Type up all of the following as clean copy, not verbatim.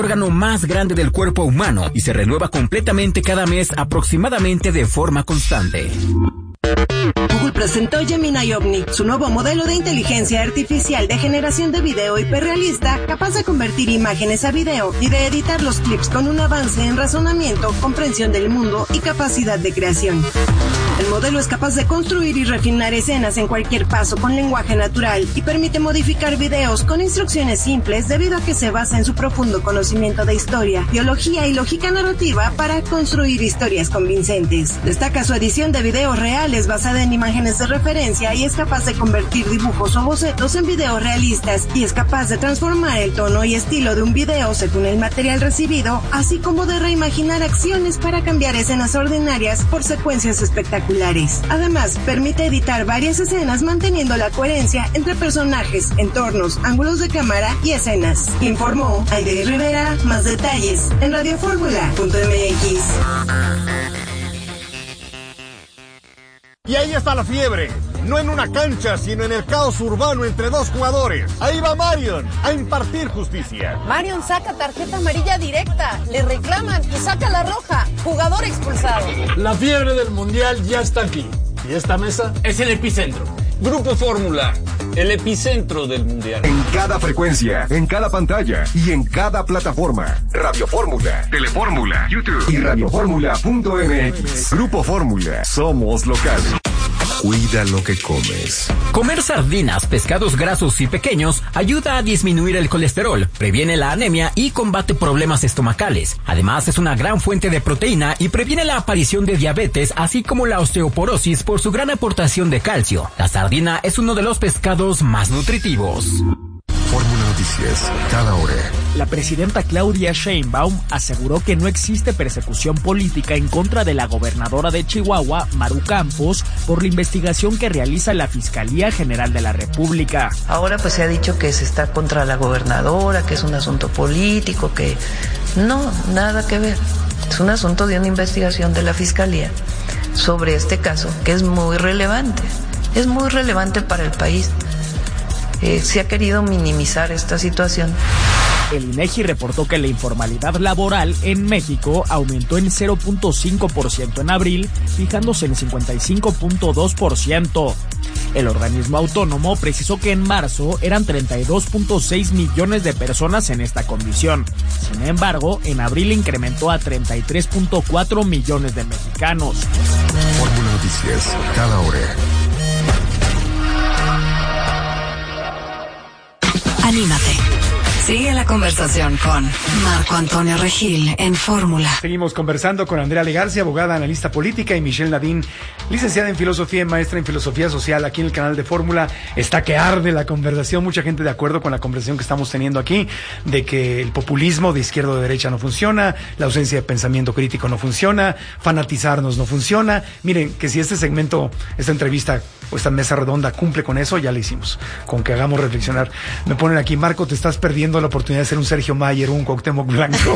órgano más grande del cuerpo humano y se renueva completamente cada mes aproximadamente de forma constante. Google presentó Gemini Omni, su nuevo modelo de inteligencia artificial de generación de video hiperrealista, capaz de convertir imágenes a video y de editar los clips con un avance en razonamiento, comprensión del mundo y capacidad de creación. El modelo es capaz de construir y refinar escenas en cualquier paso con lenguaje natural y permite modificar videos con instrucciones simples debido a que se basa en su profundo conocimiento de historia, biología y lógica narrativa para construir historias convincentes. Destaca su edición de videos reales basada en imágenes de referencia y es capaz de convertir dibujos o bocetos en videos realistas y es capaz de transformar el tono y estilo de un video según el material recibido, así como de reimaginar acciones para cambiar escenas ordinarias por secuencias espectaculares. Además, permite editar varias escenas manteniendo la coherencia entre personajes, entornos, ángulos de cámara y escenas. Informó Aide Rivera. Más detalles en radioformula.mx. Y ahí está la fiebre, no en una cancha, sino en el caos urbano entre dos jugadores. Ahí va Marion a impartir justicia. Marion saca tarjeta amarilla directa, le reclaman y saca la roja. Jugador expulsado. La fiebre del mundial ya está aquí. ¿Y esta mesa? Es el epicentro. Grupo Fórmula, el epicentro del mundial. En cada frecuencia, en cada pantalla y en cada plataforma. Radio Fórmula, Telefórmula, YouTube y radioformula.mx. Grupo Fórmula, somos locales. Cuida lo que comes. Comer sardinas, pescados grasos y pequeños ayuda a disminuir el colesterol, previene la anemia y combate problemas estomacales. Además, es una gran fuente de proteína y previene la aparición de diabetes, así como la osteoporosis por su gran aportación de calcio. La sardina es uno de los pescados más nutritivos. Fórmula Noticias, cada hora. La presidenta Claudia Sheinbaum aseguró que no existe persecución política en contra de la gobernadora de Chihuahua, Maru Campos, por la investigación que realiza la Fiscalía General de la República. Ahora pues se ha dicho que se está contra la gobernadora, que es un asunto político, que no, nada que ver. Es un asunto de una investigación de la Fiscalía sobre este caso, que es muy relevante para el país. Se ha querido minimizar esta situación. El INEGI reportó que la informalidad laboral en México aumentó en 0.5% en abril, fijándose en 55.2%. El organismo autónomo precisó que en marzo eran 32.6 millones de personas en esta condición. Sin embargo, en abril incrementó a 33.4 millones de mexicanos. Fórmula Noticias, cada hora. Anímate. Sigue la conversación con Marco Antonio Regil en Fórmula. Seguimos conversando con Andrea Legarci, abogada, analista política, y Michelle Nadine, licenciada en filosofía y maestra en filosofía social, aquí en el canal de Fórmula. Está que arde la conversación, mucha gente de acuerdo con la conversación que estamos teniendo aquí, de que el populismo de izquierda o de derecha no funciona, la ausencia de pensamiento crítico no funciona, fanatizarnos no funciona. Miren, que si este segmento, esta entrevista o esta mesa redonda cumple con eso, ya lo hicimos, con que hagamos reflexionar. Me ponen aquí, Marco, te estás perdiendo la oportunidad de ser un Sergio Mayer o un Cuauhtémoc Blanco.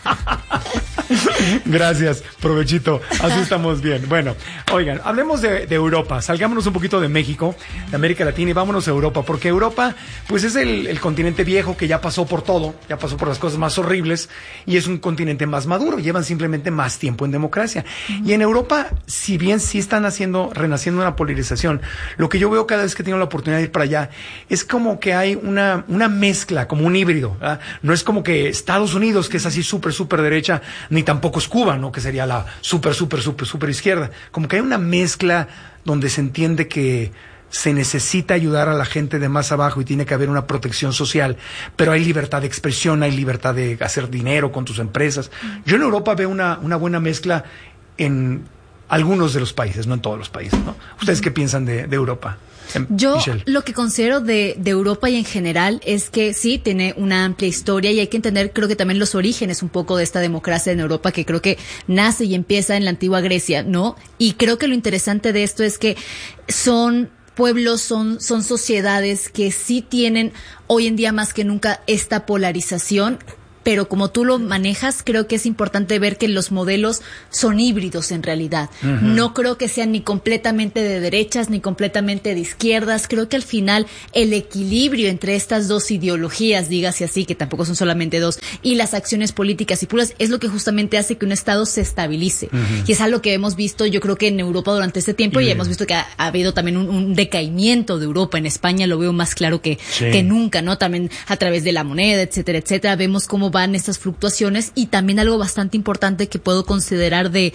Gracias, provechito, así estamos bien. Bueno, oigan, hablemos de Europa, salgámonos un poquito de México, de América Latina, y vámonos a Europa, porque Europa pues es el continente viejo que ya pasó por todo, ya pasó por las cosas más horribles, y es un continente más maduro, llevan simplemente más tiempo en democracia. Y en Europa, si bien sí están renaciendo una polarización, lo que yo veo cada vez que tengo la oportunidad de ir para allá, es como que hay una mezcla, como un híbrido, ¿verdad? No es como que Estados Unidos, que es así súper derecha, ni tampoco es Cuba, ¿no? Que sería la súper izquierda. Como que hay una mezcla donde se entiende que se necesita ayudar a la gente de más abajo y tiene que haber una protección social, pero hay libertad de expresión, hay libertad de hacer dinero con tus empresas. Yo en Europa veo una buena mezcla en algunos de los países, no en todos los países, ¿no? ¿Ustedes qué piensan de Europa? Yo Michelle. Lo que considero de Europa y en general es que sí, tiene una amplia historia y hay que entender, creo que también los orígenes un poco de esta democracia en Europa, que creo que nace y empieza en la antigua Grecia, ¿no? Y creo que lo interesante de esto es que son pueblos, son sociedades que sí tienen hoy en día más que nunca esta polarización, pero como tú lo manejas, creo que es importante ver que los modelos son híbridos en realidad. No creo que sean ni completamente de derechas ni completamente de izquierdas. Creo que al final el equilibrio entre estas dos ideologías, dígase así, que tampoco son solamente dos, y las acciones políticas y puras, es lo que justamente hace que un Estado se estabilice. Y es algo que hemos visto, yo creo que en Europa durante este tiempo, y hemos visto que ha habido también un decaimiento de Europa. En España lo veo más claro que nunca, ¿no? También a través de la moneda, etcétera, etcétera. Vemos cómo van estas fluctuaciones, y también algo bastante importante que puedo considerar de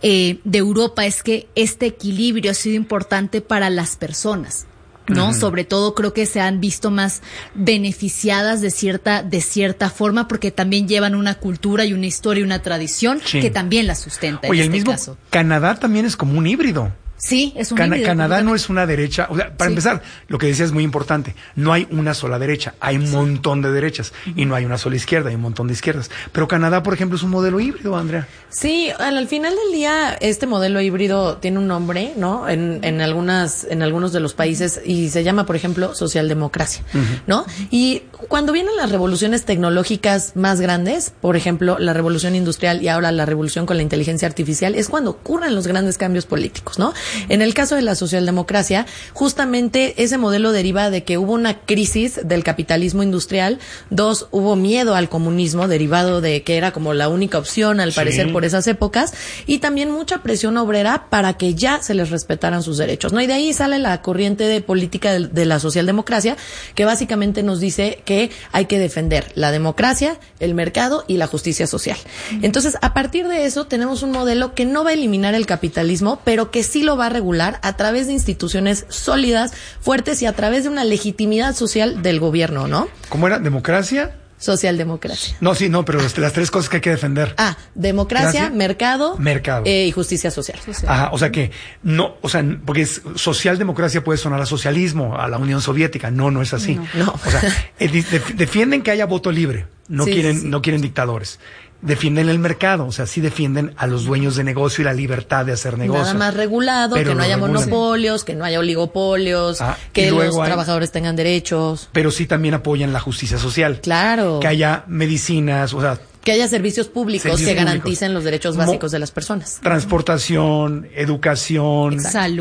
Europa es que este equilibrio ha sido importante para las personas, ¿no? Sobre todo creo que se han visto más beneficiadas de cierta forma, porque también llevan una cultura y una historia y una tradición que también la sustenta. Oye, en el mismo caso. Canadá también es como un híbrido. Sí, es un híbrido. Canadá no es una derecha. O sea, para empezar, lo que decías es muy importante. No hay una sola derecha, hay un montón de derechas. Y no hay una sola izquierda, hay un montón de izquierdas. Pero Canadá, por ejemplo, es un modelo híbrido, Andrea. Sí, al final del día, este modelo híbrido tiene un nombre, ¿no? En algunos de los países, y se llama, por ejemplo, socialdemocracia, ¿no? Y cuando vienen las revoluciones tecnológicas más grandes, por ejemplo, la revolución industrial y ahora la revolución con la inteligencia artificial, es cuando ocurren los grandes cambios políticos, ¿no? En el caso de la socialdemocracia, justamente ese modelo deriva de que hubo una crisis del capitalismo industrial. 2, hubo miedo al comunismo, derivado de que era como la única opción, al parecer, por esas épocas, y también mucha presión obrera para que ya se les respetaran sus derechos, ¿no? Y de ahí sale la corriente de política de la socialdemocracia, que básicamente nos dice que hay que defender la democracia, el mercado y la justicia social. Entonces, a partir de eso, tenemos un modelo que no va a eliminar el capitalismo, pero que sí lo va a regular a través de instituciones sólidas, fuertes, y a través de una legitimidad social del gobierno, ¿no? ¿Cómo era? ¿Democracia? Socialdemocracia. No, pero las tres cosas que hay que defender. Democracia, mercado y justicia social. Ajá, o sea que no, o sea, porque socialdemocracia puede sonar a socialismo, a la Unión Soviética. No es así. No. O sea, defienden que haya voto libre, no quieren dictadores. Defienden el mercado, o sea, sí defienden a los dueños de negocio y la libertad de hacer negocio. Nada más regulado, que no haya monopolios, que no haya oligopolios, que los trabajadores tengan derechos. Pero sí también apoyan la justicia social. Claro. Que haya medicinas, o sea, que haya servicios públicos que garanticen los derechos básicos de las personas. Transportación, educación,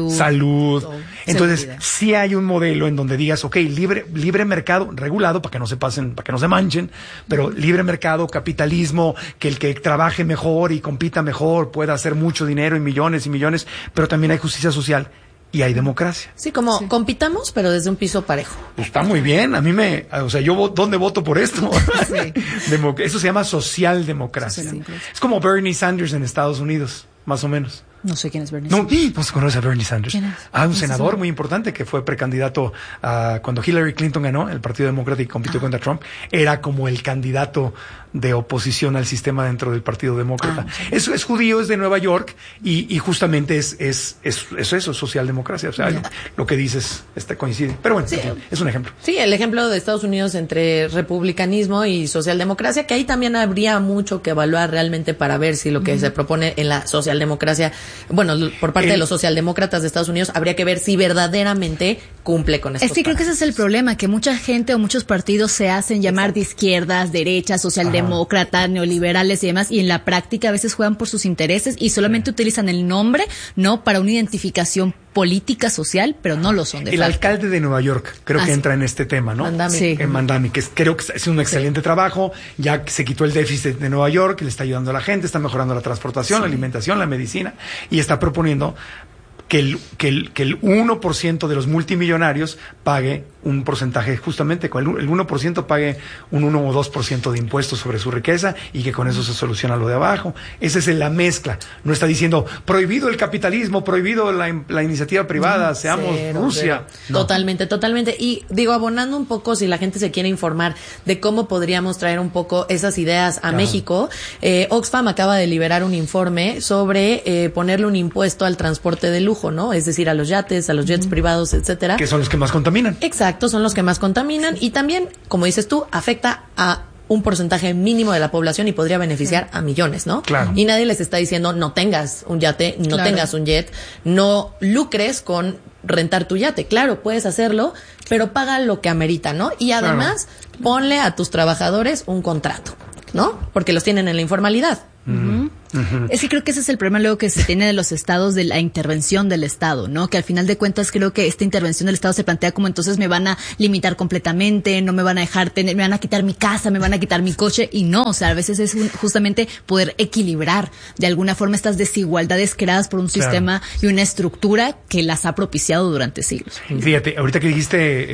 salud. Entonces, seguridad. Sí hay un modelo en donde digas, libre mercado, regulado, para que no se manchen, pero libre mercado, capitalismo, que el que trabaje mejor y compita mejor pueda hacer mucho dinero y millones, pero también hay justicia social. Y hay democracia. Sí, compitamos, pero desde un piso parejo. Pues está muy bien. A mí yo ¿dónde voto por esto? Eso se llama socialdemocracia. Es como Bernie Sanders en Estados Unidos, más o menos. No sé quién es Bernie Sanders. No se conoce a Bernie Sanders. ¿Quién es? Un senador muy importante que fue precandidato cuando Hillary Clinton ganó el Partido Demócrata y compitió contra Trump. Era como el candidato de oposición al sistema dentro del Partido Demócrata. Es judío, es de Nueva York y justamente es eso, socialdemocracia. O sea, lo que dices coincide. Pero bueno, es un ejemplo. Sí, el ejemplo de Estados Unidos entre republicanismo y socialdemocracia, que ahí también habría mucho que evaluar realmente para ver si lo que se propone en la socialdemocracia, bueno, por parte de los socialdemócratas de Estados Unidos, habría que ver si verdaderamente cumple con estos creo que ese es el problema, que mucha gente o muchos partidos se hacen llamar de izquierdas, derechas, socialdemócratas, neoliberales y demás, y en la práctica a veces juegan por sus intereses y solamente utilizan el nombre, ¿no?, para una identificación política social, pero no lo son de El alcalde de Nueva York creo que entra en este tema, ¿no? Mandami, que creo que es un excelente trabajo, ya que se quitó el déficit de Nueva York, le está ayudando a la gente, está mejorando la transportación, la alimentación, la medicina, y está proponiendo que el 1% de los multimillonarios pague un porcentaje, justamente con el 1% pague un 1 o 2% de impuestos sobre su riqueza y que con eso se soluciona lo de abajo. Esa es la mezcla. No está diciendo prohibido el capitalismo, prohibido la iniciativa privada, seamos Rusia. No. Totalmente. Y digo, abonando un poco, si la gente se quiere informar de cómo podríamos traer un poco esas ideas a México, Oxfam acaba de liberar un informe sobre ponerle un impuesto al transporte de lujo, ¿no? Es decir, a los yates, a los jets privados, etcétera. Que son los que más contaminan. Exacto, son los que más contaminan y también, como dices tú, afecta a un porcentaje mínimo de la población y podría beneficiar a millones, ¿no? Claro. Y nadie les está diciendo no tengas un yate, no tengas un jet, no lucres con rentar tu yate. Claro, puedes hacerlo, pero paga lo que amerita, ¿no? Y además, ponle a tus trabajadores un contrato. ¿no? Porque los tienen en la informalidad. Es que creo que ese es el problema luego que se tiene de los estados, de la intervención del Estado, ¿no? Que al final de cuentas creo que esta intervención del Estado se plantea como entonces me van a limitar completamente, no me van a dejar tener, me van a quitar mi casa, me van a quitar mi coche, y no, o sea, a veces es justamente poder equilibrar de alguna forma estas desigualdades creadas por un sistema y una estructura que las ha propiciado durante siglos. Fíjate, ahorita que dijiste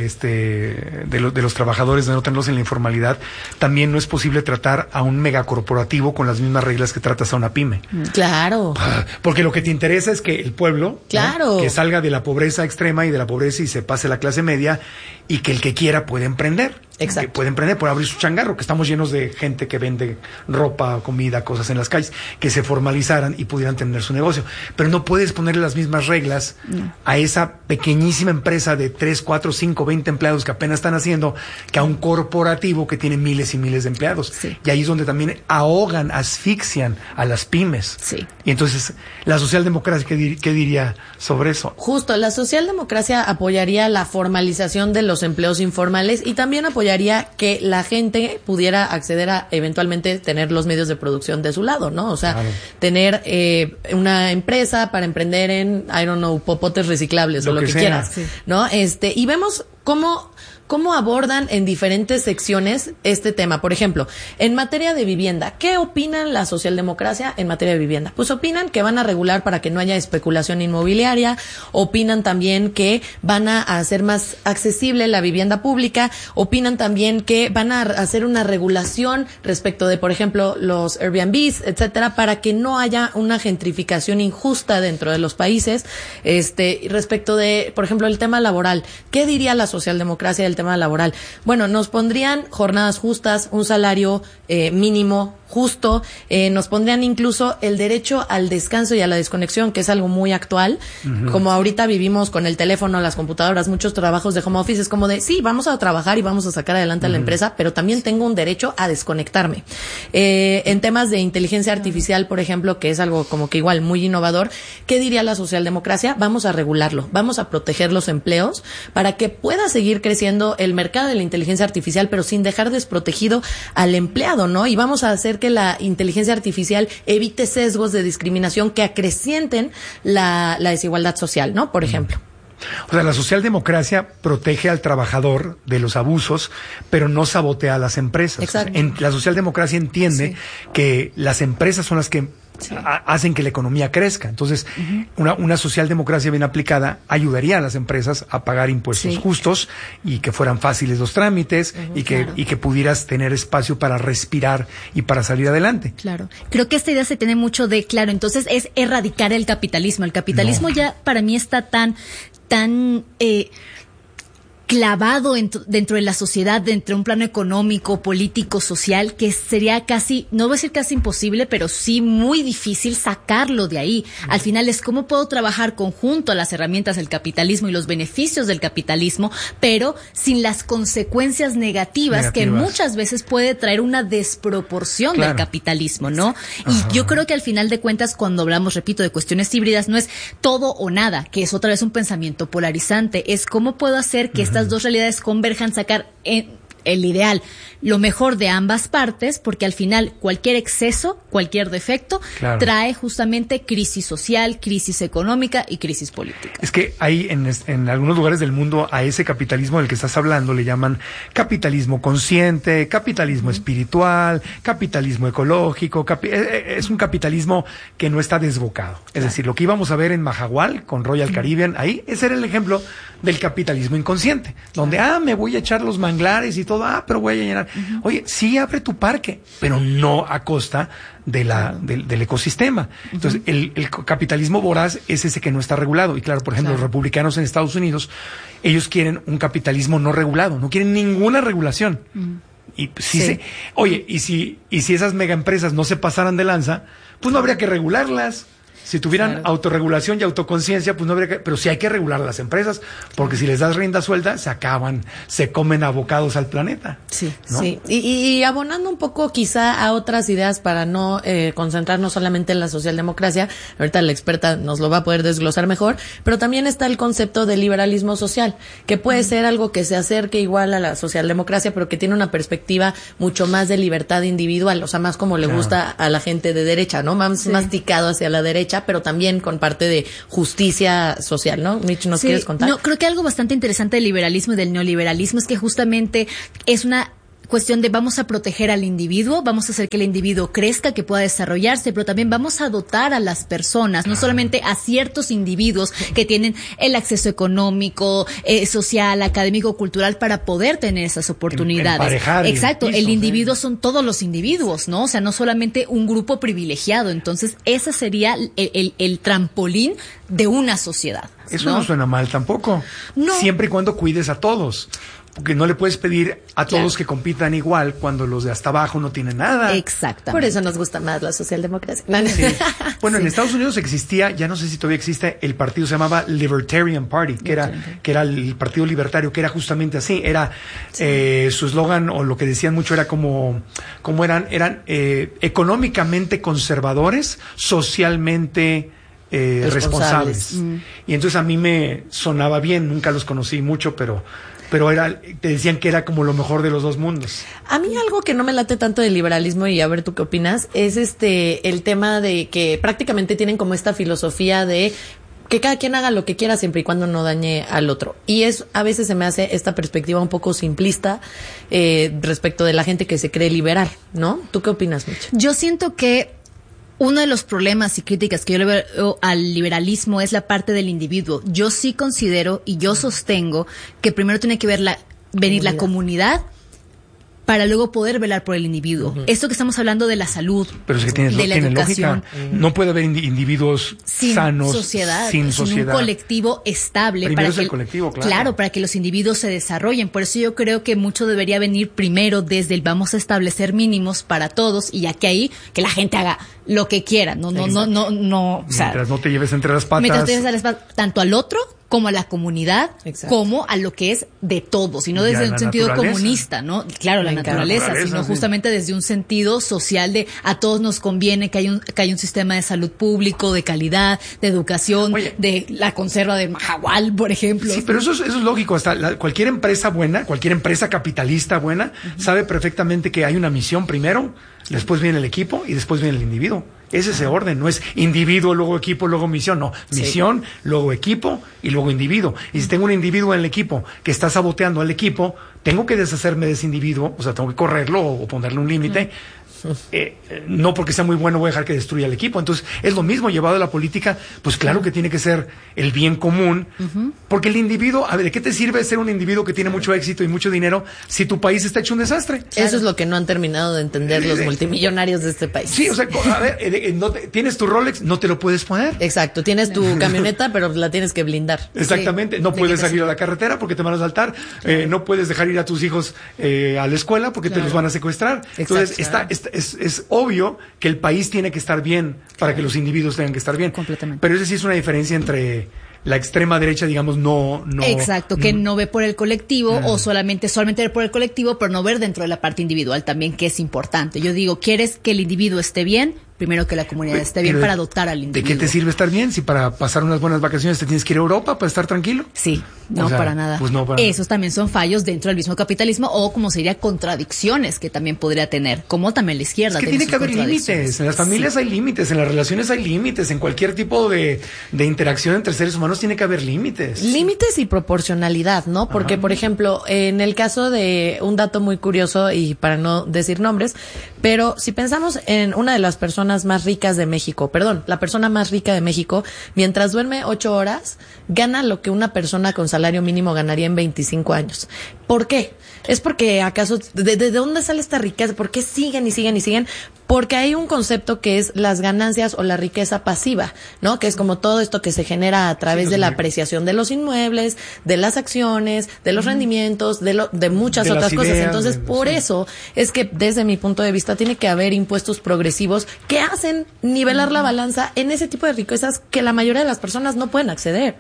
de los trabajadores, de no tenerlos en la informalidad, también no es posible tratar a un megacorporativo con las mismas reglas que tratas a una pyme. Claro. Porque lo que te interesa es que el pueblo, ¿no? Que salga de la pobreza extrema y de la pobreza y se pase a la clase media, y que el que quiera puede emprender. Exacto. Que puede emprender, puede abrir su changarro, que estamos llenos de gente que vende ropa, comida, cosas en las calles, que se formalizaran y pudieran tener su negocio. Pero no puedes ponerle las mismas reglas a esa pequeñísima empresa de 3, 4, 5, 20 empleados que apenas están haciendo, que a un corporativo que tiene miles y miles de empleados. Sí. Y ahí es donde también ahogan, asfixian a las pymes. Sí. Y entonces, la socialdemocracia, ¿qué diría sobre eso? Justo, la socialdemocracia apoyaría la formalización de los empleos informales y también apoyaría que la gente pudiera acceder a eventualmente tener los medios de producción de su lado, ¿no? O sea, tener una empresa para emprender en, I don't know, popotes reciclables o lo que quieras, ¿no? Y vemos cómo abordan en diferentes secciones este tema. Por ejemplo, en materia de vivienda, ¿qué opinan la socialdemocracia en materia de vivienda? Pues opinan que van a regular para que no haya especulación inmobiliaria, opinan también que van a hacer más accesible la vivienda pública, opinan también que van a hacer una regulación respecto de, por ejemplo, los Airbnbs, etcétera, para que no haya una gentrificación injusta dentro de los países. Respecto de, por ejemplo, el tema laboral, ¿qué diría la socialdemocracia del tema laboral? Bueno, nos pondrían jornadas justas, un salario mínimo justo, nos pondrían incluso el derecho al descanso y a la desconexión, que es algo muy actual. Como ahorita vivimos con el teléfono, las computadoras, muchos trabajos de home office, es como de, sí, vamos a trabajar y vamos a sacar adelante a la empresa, pero también tengo un derecho a desconectarme. En temas de inteligencia artificial, por ejemplo, que es algo como que igual muy innovador, ¿qué diría la socialdemocracia? Vamos a regularlo, vamos a proteger los empleos para que pueda seguir creciendo el mercado de la inteligencia artificial, pero sin dejar desprotegido al empleado, ¿no? Y vamos a hacer que la inteligencia artificial evite sesgos de discriminación que acrecienten la desigualdad social, ¿no? Por ejemplo. O sea, la socialdemocracia protege al trabajador de los abusos, pero no sabotea a las empresas. Exacto. La socialdemocracia entiende que las empresas son las que hacen que la economía crezca. Entonces, una socialdemocracia bien aplicada ayudaría a las empresas a pagar impuestos justos y que fueran fáciles los trámites y que pudieras tener espacio para respirar y para salir adelante. Claro. Creo que esta idea se tiene mucho de, claro, entonces es erradicar el capitalismo. El capitalismo ya para mí está tan clavado dentro de la sociedad, dentro de un plano económico, político, social, que sería casi, no voy a decir casi imposible, pero sí muy difícil sacarlo de ahí. Al final es cómo puedo trabajar conjunto a las herramientas del capitalismo y los beneficios del capitalismo, pero sin las consecuencias negativas que muchas veces puede traer una desproporción del capitalismo, ¿no? Y yo creo que al final de cuentas, cuando hablamos, repito, de cuestiones híbridas, no es todo o nada, que es otra vez un pensamiento polarizante, es cómo puedo hacer que estas dos realidades converjan, sacar el ideal, lo mejor de ambas partes, porque al final cualquier exceso, cualquier defecto, trae justamente crisis social, crisis económica y crisis política. Es que hay en algunos lugares del mundo a ese capitalismo del que estás hablando le llaman capitalismo consciente, capitalismo espiritual, capitalismo ecológico, es un capitalismo que no está desbocado. Es decir, lo que íbamos a ver en Mahahual con Royal Caribbean, ahí ese era el ejemplo del capitalismo inconsciente, donde me voy a echar los manglares y todo, pero voy a llenar. Oye, sí, abre tu parque, pero no a costa del ecosistema. Entonces, el capitalismo voraz es ese que no está regulado. Y claro, por ejemplo, los republicanos en Estados Unidos, ellos quieren un capitalismo no regulado, no quieren ninguna regulación. Y y si esas megaempresas no se pasaran de lanza, pues no habría que regularlas. Si tuvieran autorregulación y autoconciencia, pues no habría que... Pero sí hay que regular a las empresas, porque si les das rienda suelta, se comen abocados al planeta. Sí, ¿no? sí. Y abonando un poco quizá a otras ideas para no concentrarnos solamente en la socialdemocracia, ahorita la experta nos lo va a poder desglosar mejor, pero también está el concepto de liberalismo social, que puede ser algo que se acerque igual a la socialdemocracia, pero que tiene una perspectiva mucho más de libertad individual, o sea, más como le gusta a la gente de derecha, ¿no? Más masticado hacia la derecha, pero también con parte de justicia social, ¿no? Mitch, ¿nos quieres contar? No, creo que algo bastante interesante del liberalismo y del neoliberalismo es que justamente es una cuestión de vamos a proteger al individuo, vamos a hacer que el individuo crezca, que pueda desarrollarse, pero también vamos a dotar a las personas, no solamente a ciertos individuos que tienen el acceso económico, social, académico, cultural para poder tener esas oportunidades. Exacto, el individuo son todos los individuos, ¿no? O sea, no solamente un grupo privilegiado. Entonces, ese sería el trampolín de una sociedad. Eso no suena mal tampoco. No. Siempre y cuando cuides a todos. Porque no le puedes pedir a todos que compitan igual cuando los de hasta abajo no tienen nada. Exactamente. Por eso nos gusta más la socialdemocracia. Sí. Bueno, en Estados Unidos existía, ya no sé si todavía existe, el partido se llamaba Libertarian Party, que era el partido libertario, que era justamente así. Era su eslogan, o lo que decían mucho, era como eran económicamente conservadores, socialmente responsables. Y entonces a mí me sonaba bien, nunca los conocí mucho, pero te decían que era como lo mejor de los dos mundos. A mí algo que no me late tanto del liberalismo, y a ver tú qué opinas, es el tema de que prácticamente tienen como esta filosofía de que cada quien haga lo que quiera siempre y cuando no dañe al otro. Y a veces se me hace esta perspectiva un poco simplista respecto de la gente que se cree liberal, ¿no? ¿Tú qué opinas, Mitch? Yo siento que uno de los problemas y críticas que yo le veo al liberalismo es la parte del individuo. Yo sí considero y yo sostengo que primero tiene que venir la comunidad para luego poder velar por el individuo. Esto que estamos hablando de la salud, pero es que tiene lógica. No puede haber individuos sanos sin sociedad. Un colectivo estable. Primero es el colectivo, claro, para que los individuos se desarrollen. Por eso yo creo que mucho debería venir primero desde el vamos a establecer mínimos para todos, y ya que ahí que la gente haga lo que quiera. No. O sea, mientras no te lleves entre las patas. Mientras te lleves las patas, tanto al otro como a la comunidad, como a lo que es de todos, y no desde un sentido comunista, ¿no? Claro, la naturaleza, sino justamente desde un sentido social de a todos nos conviene que haya un sistema de salud público, de calidad, de educación, de la conserva de Mahahual, por ejemplo. Sí, pero eso es lógico. Hasta cualquier empresa buena, cualquier empresa capitalista buena, sabe perfectamente que hay una misión primero, después viene el equipo y después viene el individuo. Es ese orden, no es individuo, luego equipo, luego misión, no. Misión, luego equipo y luego individuo. Y si tengo un individuo en el equipo que está saboteando al equipo, tengo que deshacerme de ese individuo, o sea, tengo que correrlo o ponerle un límite. No porque sea muy bueno voy a dejar que destruya el equipo. Entonces es lo mismo llevado a la política. Pues claro que tiene que ser el bien común, porque el individuo, a ver, ¿de qué te sirve ser un individuo que tiene mucho éxito y mucho dinero si tu país está hecho un desastre? Eso es lo que no han terminado de entender los multimillonarios de este país. Sí, o sea, a ver, tienes tu Rolex, no te lo puedes poner. Exacto, tienes tu camioneta, pero la tienes que blindar. Exactamente, no puedes salir a la carretera porque te van a asaltar, no puedes dejar ir a tus hijos a la escuela porque te los van a secuestrar. Entonces es obvio que el país tiene que estar bien para que los individuos tengan que estar bien. Completamente. Pero esa sí es una diferencia entre la extrema derecha, digamos, no. Exacto, que no ve por el colectivo o solamente ver por el colectivo, pero no ver dentro de la parte individual también, que es importante. Yo digo, ¿quieres que el individuo esté bien? Primero que la comunidad esté bien para dotar al individuo. ¿De qué te sirve estar bien? Si para pasar unas buenas vacaciones te tienes que ir a Europa para estar tranquilo. Sí, para nada. Pues esos también son fallos dentro del mismo capitalismo, o como sería contradicciones que también podría tener, como también la izquierda. Es que tiene que haber límites. En las familias hay límites, en las relaciones hay límites, en cualquier tipo de interacción entre seres humanos tiene que haber límites. Límites y proporcionalidad, ¿no? Porque, por ejemplo, en el caso de un dato muy curioso, y para no decir nombres, pero si pensamos en una de las personas más ricas de México, la persona más rica de México, mientras duerme 8 horas, gana lo que una persona con salario mínimo ganaría en 25 años. ¿Por qué? ¿Es porque acaso, de dónde sale esta riqueza? ¿Por qué siguen y siguen y siguen? Porque hay un concepto que es las ganancias o la riqueza pasiva, ¿no? Que es como todo esto que se genera a través de la apreciación de los inmuebles, de las acciones, de los rendimientos, de muchas otras cosas. Entonces, por eso es que desde mi punto de vista tiene que haber impuestos progresivos que hacen nivelar la balanza en ese tipo de riquezas que la mayoría de las personas no pueden acceder.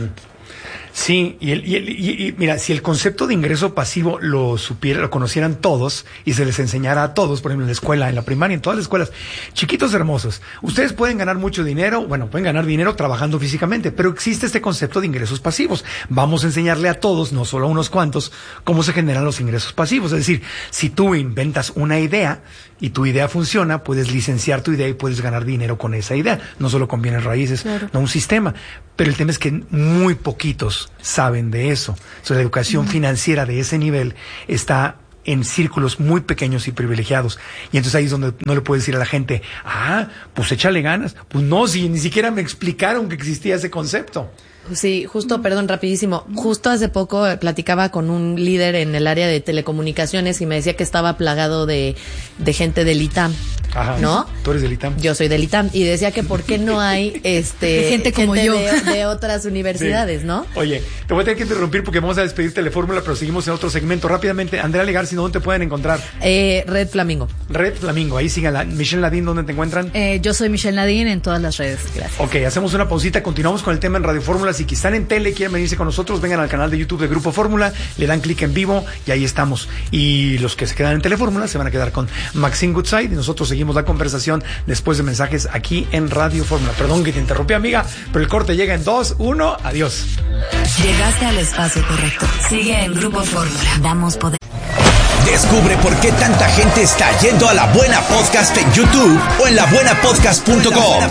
Sí, y mira, si el concepto de ingreso pasivo lo conocieran todos y se les enseñara a todos, por ejemplo, en la escuela, en la primaria, en todas las escuelas, chiquitos hermosos, ustedes pueden ganar mucho dinero, pueden ganar dinero trabajando físicamente, pero existe este concepto de ingresos pasivos. Vamos a enseñarle a todos, no solo a unos cuantos, cómo se generan los ingresos pasivos. Es decir, si tú inventas una idea y tu idea funciona, puedes licenciar tu idea y puedes ganar dinero con esa idea, no solo con bienes raíces, no un sistema. Pero el tema es que muy poquitos saben de eso. O sea, la educación financiera de ese nivel está en círculos muy pequeños y privilegiados. Y entonces ahí es donde no le puedes decir a la gente, pues échale ganas. Pues no, si ni siquiera me explicaron que existía ese concepto. Sí, justo, perdón, rapidísimo. Justo hace poco platicaba con un líder en el área de telecomunicaciones y me decía que estaba plagado de gente del ITAM. Ajá. ¿No? Tú eres del ITAM. Yo soy del ITAM. Y decía que por qué no hay gente como yo de otras universidades, ¿no? Oye, te voy a tener que interrumpir porque vamos a despedir Telefórmula, pero seguimos en otro segmento. Rápidamente, Andrea Legarci, ¿dónde te pueden encontrar? Red Flamingo. Red Flamingo, ahí síganla. Michelle Nadine, ¿dónde te encuentran? Yo soy Michelle Nadine en todas las redes. Gracias. Ok, hacemos una pausita, continuamos con el tema en Radio Fórmula. Si están en tele, quieren venirse con nosotros, vengan al canal de YouTube de Grupo Fórmula, le dan clic en vivo y ahí estamos. Y los que se quedan en Telefórmula se van a quedar con Maxine Goodside y nosotros seguimos la conversación después de mensajes aquí en Radio Fórmula. Perdón que te interrumpí, amiga, pero el corte llega en 2, 1, adiós. Llegaste al espacio correcto. Sigue en Grupo Fórmula. Damos poder. Descubre por qué tanta gente está yendo a La Buena Podcast en YouTube o en labuenapodcast.com.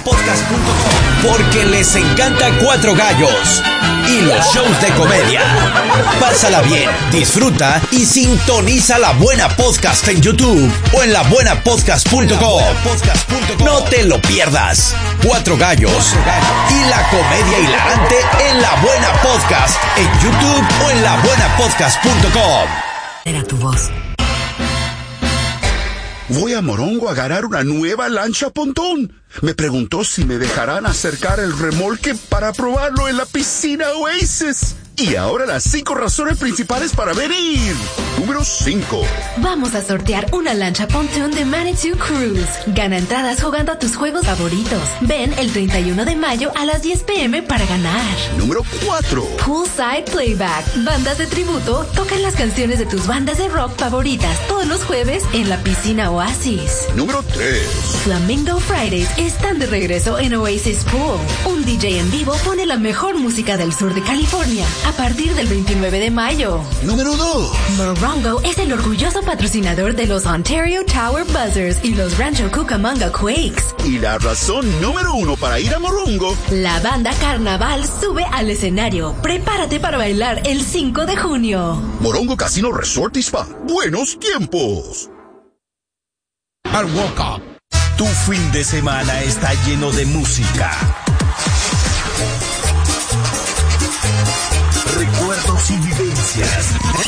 Porque les encanta Cuatro Gallos y los shows de comedia. Pásala bien, disfruta y sintoniza La Buena Podcast en YouTube o en labuenapodcast.com. No te lo pierdas. Cuatro Gallos y la comedia hilarante en La Buena Podcast en YouTube o en labuenapodcast.com. Era tu voz. Voy a Morongo a agarrar una nueva lancha pontón. Me preguntó si me dejarán acercar el remolque para probarlo en la piscina Oasis. Y ahora las 5 razones principales para venir. Número 5. Vamos a sortear una lancha pontoon de Manitou Cruise. Gana entradas jugando a tus juegos favoritos. Ven el 31 de mayo a las 10 p.m. para ganar. Número 4. Poolside Playback. Bandas de tributo tocan las canciones de tus bandas de rock favoritas todos los jueves en la piscina Oasis. Número 3. Flamingo Fridays están de regreso en Oasis Pool. Un DJ en vivo pone la mejor música del sur de California a partir del 29 de mayo. Número 2. Morongo es el orgulloso patrocinador de los Ontario Tower Buzzers y los Rancho Cucamonga Quakes. Y la razón número 1 para ir a Morongo. La banda Carnaval sube al escenario. Prepárate para bailar el 5 de junio. Morongo Casino Resort y Spa. Buenos tiempos. Arwoka. Tu fin de semana está lleno de música, recuerdos y vivencias.